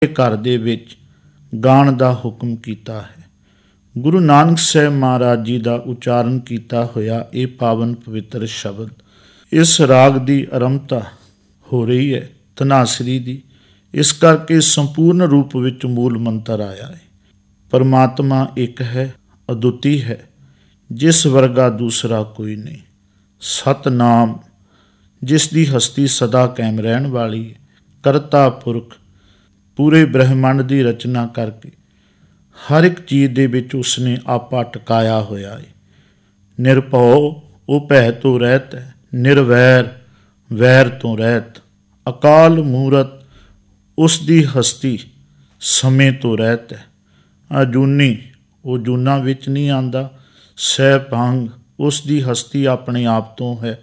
ਘਰ ਦੇ ਵਿੱਚ ਗਾਣ ਦਾ ਹੁਕਮ ਕੀਤਾ ਹੈ। ਗੁਰੂ ਨਾਨਕ ਸਾਹਿਬ ਮਹਾਰਾਜ ਜੀ ਦਾ ਉਚਾਰਨ ਕੀਤਾ ਹੋਇਆ ਇਹ ਪਾਵਨ ਪਵਿੱਤਰ ਸ਼ਬਦ, ਇਸ ਰਾਗ ਦੀ ਆਰੰਭਤਾ ਹੋ ਰਹੀ ਹੈ ਧਨਾਸਰੀ ਦੀ, ਇਸ ਕਰਕੇ ਸੰਪੂਰਨ ਰੂਪ ਵਿੱਚ ਮੂਲ ਮੰਤਰ ਆਇਆ ਹੈ। ਪਰਮਾਤਮਾ ਇੱਕ ਹੈ, ਅਦੁੱਤੀ ਹੈ, ਜਿਸ ਵਰਗਾ ਦੂਸਰਾ ਕੋਈ ਨਹੀਂ। ਸਤਨਾਮ, ਜਿਸ ਦੀ ਹਸਤੀ ਸਦਾ ਕਾਇਮ ਰਹਿਣ ਵਾਲੀ ਹੈ। ਕਰਤਾ ਪੁਰਖ, ਪੂਰੇ ਬ੍ਰਹਿਮੰਡ ਦੀ ਰਚਨਾ ਕਰਕੇ ਹਰ ਇੱਕ ਚੀਜ਼ ਦੇ ਵਿੱਚ ਉਸਨੇ ਆਪਾ ਟਿਕਾਇਆ ਹੋਇਆ ਹੈ। ਨਿਰਭਉ, ਉਹ ਭੈ ਤੋਂ ਰਹਿਤ ਹੈ। ਨਿਰਵੈਰ, ਵੈਰ ਤੋਂ ਰਹਿਤ। ਅਕਾਲ ਮੂਰਤ, ਉਸ ਦੀ ਹਸਤੀ ਸਮੇਂ ਤੋਂ ਰਹਿਤ ਹੈ। ਅਜੂਨੀ, ਉਹ ਜੂਨਾਂ ਵਿੱਚ ਨਹੀਂ ਆਉਂਦਾ। ਸਹਿਭੰਗ, ਉਸ ਦੀ ਹਸਤੀ ਆਪਣੇ ਆਪ ਤੋਂ ਹੈ।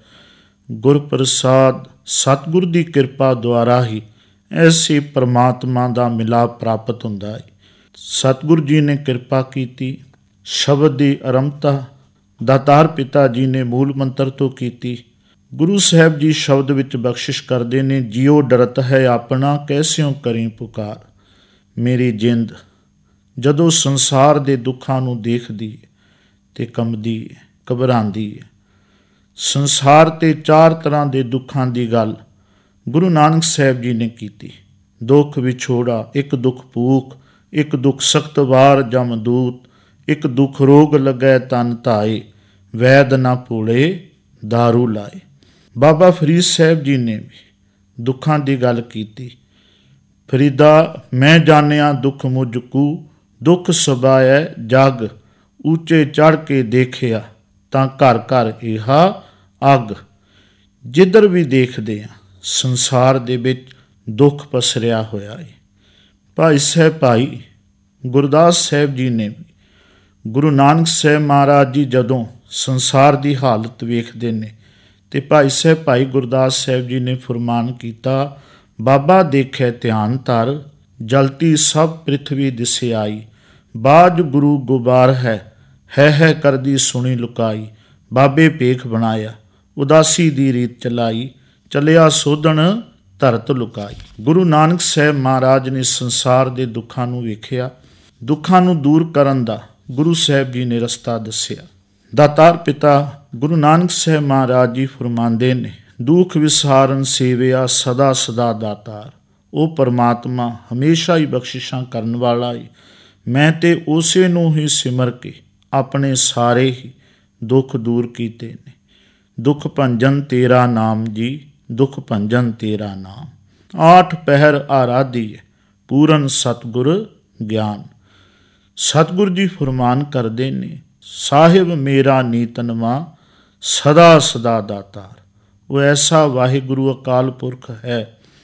ਗੁਰਪ੍ਰਸਾਦ, ਸਤਿਗੁਰ ਦੀ ਕਿਰਪਾ ਦੁਆਰਾ ਹੀ ਐਸੇ ਪਰਮਾਤਮਾ ਦਾ ਮਿਲਾਪ ਪ੍ਰਾਪਤ ਹੁੰਦਾ ਹੈ। ਸਤਿਗੁਰੂ ਜੀ ਨੇ ਕਿਰਪਾ ਕੀਤੀ। ਸ਼ਬਦ ਦੀ ਆਰੰਭਤਾ ਦਾਤਾਰ ਪਿਤਾ ਜੀ ਨੇ ਮੂਲ ਮੰਤਰ ਤੋਂ ਕੀਤੀ। ਗੁਰੂ ਸਾਹਿਬ ਜੀ ਸ਼ਬਦ ਵਿੱਚ ਬਖਸ਼ਿਸ਼ ਕਰਦੇ ਨੇ, ਜਿਉ ਡਰਤ ਹੈ ਆਪਣਾ, ਕੈਸਿਓ ਕਰੀ ਪੁਕਾਰ। ਮੇਰੀ ਜਿੰਦ ਜਦੋਂ ਸੰਸਾਰ ਦੇ ਦੁੱਖਾਂ ਨੂੰ ਦੇਖਦੀ ਹੈ ਤੇ ਕੰਬਦੀ ਹੈ, ਘਬਰਾਉਂਦੀ ਹੈ। ਸੰਸਾਰ 'ਤੇ 4 ਤਰ੍ਹਾਂ ਦੇ ਦੁੱਖਾਂ ਦੀ ਗੱਲ ਗੁਰੂ ਨਾਨਕ ਸਾਹਿਬ ਜੀ ਨੇ ਕੀਤੀ। ਦੁੱਖ ਵਿਛੋੜਾ, ਇੱਕ ਦੁੱਖ ਭੂਖ, ਇੱਕ ਦੁੱਖ ਸਖਤ ਵਾਰ ਜਮਦੂਤ, ਇੱਕ ਦੁੱਖ ਰੋਗ ਲੱਗੈ ਤਨ ਧਾਏ, ਵੈਦ ਨਾ ਭੂਲੇ ਦਾਰੂ ਲਾਏ। ਬਾਬਾ ਫਰੀਦ ਸਾਹਿਬ ਜੀ ਨੇ ਵੀ ਦੁੱਖਾਂ ਦੀ ਗੱਲ ਕੀਤੀ। ਫਰੀਦਾ, ਮੈਂ ਜਾਣਿਆ ਦੁੱਖ ਮੁਝ ਕੂ, ਦੁੱਖ ਸੁਭਾਇਐ ਜਗ, ਉੱਚੇ ਚੜ੍ਹ ਕੇ ਦੇਖਿਆ ਤਾਂ ਘਰ ਘਰ ਇਹਾ ਅੱਗ। ਜਿੱਧਰ ਵੀ ਦੇਖਦੇ ਹਾਂ ਸੰਸਾਰ ਦੇ ਵਿੱਚ ਦੁੱਖ ਪਸਰਿਆ ਹੋਇਆ ਹੈ। ਭਾਈ ਸਾਹਿਬ ਭਾਈ ਗੁਰਦਾਸ ਸਾਹਿਬ ਜੀ ਨੇ ਵੀ, ਗੁਰੂ ਨਾਨਕ ਸਾਹਿਬ ਮਹਾਰਾਜ ਜੀ ਜਦੋਂ ਸੰਸਾਰ ਦੀ ਹਾਲਤ ਵੇਖਦੇ ਨੇ ਤੇ ਭਾਈ ਸਾਹਿਬ ਭਾਈ ਗੁਰਦਾਸ ਸਾਹਿਬ ਜੀ ਨੇ ਫਰਮਾਨ ਕੀਤਾ, ਬਾਬਾ ਦੇਖੇ ਧਿਆਨ ਧਰ, ਜਲਤੀ ਸਭ ਪ੍ਰਿਥਵੀ ਦਿਸੇ ਆਈ। ਬਾਜ ਗੁਰੂ ਗੁਬਾਰ ਹੈ ਕਰਦੀ ਸੁਣੀ ਲੁਕਾਈ। ਬਾਬੇ ਭੇਖ ਬਣਾਇਆ, ਉਦਾਸੀ ਦੀ ਰੀਤ ਚਲਾਈ, ਚੱਲਿਆ ਸੋਧਣ ਧਰਤ ਲੁਕਾਈ। ਗੁਰੂ ਨਾਨਕ ਸਾਹਿਬ ਮਹਾਰਾਜ ਨੇ ਸੰਸਾਰ ਦੇ ਦੁੱਖਾਂ ਨੂੰ ਵੇਖਿਆ। ਦੁੱਖਾਂ ਨੂੰ ਦੂਰ ਕਰਨ ਦਾ ਗੁਰੂ ਸਾਹਿਬ ਜੀ ਨੇ ਰਸਤਾ ਦੱਸਿਆ। ਦਾਤਾਰ ਪਿਤਾ ਗੁਰੂ ਨਾਨਕ ਸਾਹਿਬ ਮਹਾਰਾਜ ਜੀ ਫਰਮਾਉਂਦੇ ਨੇ, ਦੁੱਖ ਵਿਸਾਰਨ ਸੇਵਿਆ ਸਦਾ ਸਦਾ ਦਾਤਾਰ। ਉਹ ਪਰਮਾਤਮਾ ਹਮੇਸ਼ਾ ਹੀ ਬਖਸ਼ਿਸ਼ਾਂ ਕਰਨ ਵਾਲਾ ਹੈ। ਮੈਂ ਤੇ ਉਸੇ ਨੂੰ ਹੀ ਸਿਮਰ ਕੇ ਆਪਣੇ ਸਾਰੇ ਹੀ ਦੁੱਖ ਦੂਰ ਕੀਤੇ ਨੇ। ਦੁੱਖ ਭੰਜਨ ਤੇਰਾ ਨਾਮ ਜੀ, ਦੁੱਖ ਭੰਜਨ ਤੇਰਾ ਨਾਮ। 8 ਪਹਿਰ ਆਰਾਧੀ ਪੂਰਨ ਸਤਿਗੁਰ ਗਿਆਨ। ਸਤਿਗੁਰ ਜੀ ਫਰਮਾਨ ਕਰਦੇ ਨੇ, ਸਾਹਿਬ ਮੇਰਾ ਨੀਤਨਵਾ ਸਦਾ ਸਦਾ ਦਾਤਾਰ। ਉਹ ਐਸਾ ਵਾਹਿਗੁਰੂ ਅਕਾਲ ਪੁਰਖ ਹੈ,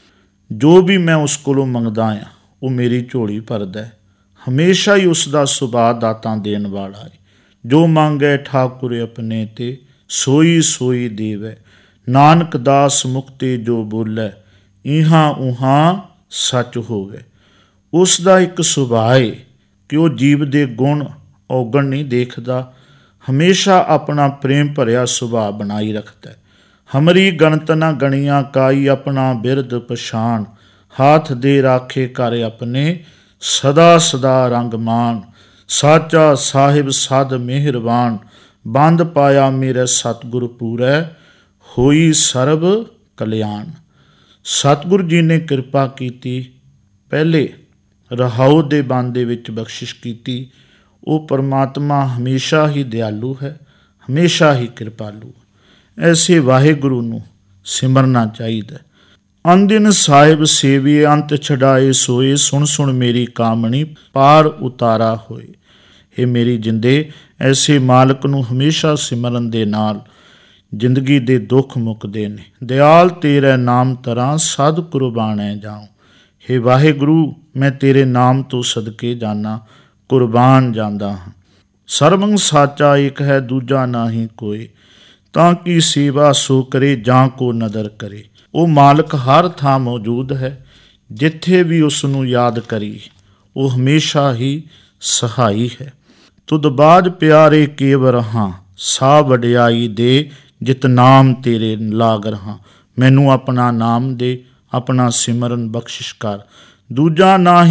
ਜੋ ਵੀ ਮੈਂ ਉਸ ਕੋਲੋਂ ਮੰਗਦਾ ਹਾਂ ਉਹ ਮੇਰੀ ਝੋਲੀ ਭਰਦਾ। ਹਮੇਸ਼ਾ ਹੀ ਉਸ ਦਾ ਸੁਭਾਅ ਦਾਤਾਂ ਦੇਣ ਵਾਲਾ ਹੈ। ਜੋ ਮੰਗੈ ਠਾਕੁਰ ਆਪਣੇ ਤੇ, ਸੋਈ ਸੋਈ ਦੇਵੈ। ਨਾਨਕ ਦਾਸ ਮੁਕਤੇ ਜੋ ਬੋਲੇ, ਇਹਾਂ ਉਹਾਂ ਸੱਚ ਹੋਵੇ। ਉਸ ਦਾ ਇੱਕ ਸੁਭਾਅ ਹੈ ਕਿ ਉਹ ਜੀਵ ਦੇ ਗੁਣ ਔਗਣ ਨਹੀਂ ਦੇਖਦਾ, ਹਮੇਸ਼ਾ ਆਪਣਾ ਪ੍ਰੇਮ ਭਰਿਆ ਸੁਭਾਅ ਬਣਾਈ ਰੱਖਦਾ। ਹਮਰੀ ਗਣਤ ਨਾ ਗਣੀਆਂ ਕਾਈ, ਆਪਣਾ ਬਿਰਦ ਪਛਾਣ। ਹਾਥ ਦੇ ਰਾਖੇ ਘਰ ਆਪਣੇ, ਸਦਾ ਸਦਾ ਰੰਗ ਮਾਨ। ਸਾਚਾ ਸਾਹਿਬ ਸਦ ਮਿਹਰਬਾਨ, ਬੰਦ ਪਾਇਆ ਮੇਰੇ ਸਤਿਗੁਰ ਪੂਰੈ, ਹੋਈ ਸਰਬ ਕਲਿਆਣ। ਸਤਿਗੁਰੂ ਜੀ ਨੇ ਕਿਰਪਾ ਕੀਤੀ। ਪਹਿਲੇ ਰਹਾਉ ਦੇ ਬੰਦ ਦੇ ਵਿੱਚ ਬਖਸ਼ਿਸ਼ ਕੀਤੀ। ਉਹ ਪਰਮਾਤਮਾ ਹਮੇਸ਼ਾ ਹੀ ਦਿਆਲੂ ਹੈ, ਹਮੇਸ਼ਾ ਹੀ ਕਿਰਪਾਲੂ। ਐਸੇ ਵਾਹਿਗੁਰੂ ਨੂੰ ਸਿਮਰਨਾ ਚਾਹੀਦਾ। ਅੰਦਿਨ ਸਾਹਿਬ ਸੇਵੀਏ, ਅੰਤ ਛਡਾਏ ਸੋਏ। ਸੁਣ ਸੁਣ ਮੇਰੀ ਕਾਮਣੀ, ਪਾਰ ਉਤਾਰਾ ਹੋਏ। ਇਹ ਮੇਰੀ ਜਿੰਦੇ, ਐਸੇ ਮਾਲਕ ਨੂੰ ਹਮੇਸ਼ਾ ਸਿਮਰਨ ਦੇ ਨਾਲ ਜ਼ਿੰਦਗੀ ਦੇ ਦੁੱਖ ਮੁੱਕਦੇ ਨੇ। ਦਿਆਲ ਤੇਰੇ ਨਾਮ ਤਰਾਂ, ਸਦ ਕੁਰਬਾਨੈ ਜਾਉ। ਹੇ ਵਾਹਿਗੁਰੂ, ਮੈਂ ਤੇਰੇ ਨਾਮ ਤੋਂ ਸਦਕੇ ਜਾਣਾ, ਕੁਰਬਾਨ ਜਾਂਦਾ ਹਾਂ। ਸਰਬੰਗ ਸਾਚਾ ਇੱਕ ਹੈ, ਦੂਜਾ ਨਾਹੀ ਕੋਈ। ਤਾਂ ਕੀ ਸੇਵਾ ਸੋ ਕਰੇ, ਜਾਂ ਕੋ ਨਦਰ ਕਰੇ। ਉਹ ਮਾਲਕ ਹਰ ਥਾਂ ਮੌਜੂਦ ਹੈ। ਜਿੱਥੇ ਵੀ ਉਸ ਨੂੰ ਯਾਦ ਕਰੀ, ਉਹ ਹਮੇਸ਼ਾ ਹੀ ਸਹਾਈ ਹੈ। ਤੁਧ ਬਾਝ ਪਿਆਰੇ ਕੇਵ ਰਹਾ, ਸਾ ਵਡਿਆਈ ਦੇ, ਜਿਤ ਨਾਮ ਤੇਰੇ ਲਾਗ ਰਹਾ। ਮੈਨੂੰ ਆਪਣਾ ਨਾਮ ਦੇ, ਆਪਣਾ ਸਿਮਰਨ ਬਖਸ਼ਿਸ਼ ਕਰ। ਦੂਜਾ ਨਾ